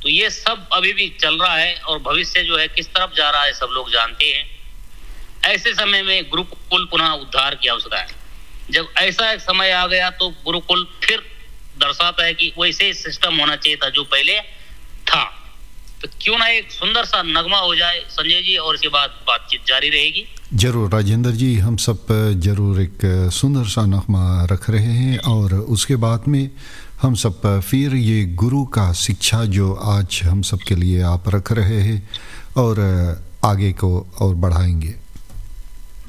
ये सब अभी भी चल रहा है और भविष्य जो है किस तरफ जा रहा है सब लोग जानते हैं। ऐसे समय में गुरुकुल पुनः उद्धार की आवश्यकता है। जब ऐसा एक समय आ गया तो गुरुकुल फिर दर्शाता है कि वैसे सिस्टम होना चाहिए था जो पहले था। तो क्यों ना एक सुंदर सा नगमा हो जाए संजय जी, और इसके बाद बातचीत जारी रहेगी। जरूर राजेंद्र जी, हम सब जरूर एक सुंदर सा नगमा रख रहे हैं और उसके बाद में हम सब फिर ये गुरु का शिक्षा जो आज हम सब के लिए आप रख रहे हैं और आगे को और बढ़ाएंगे।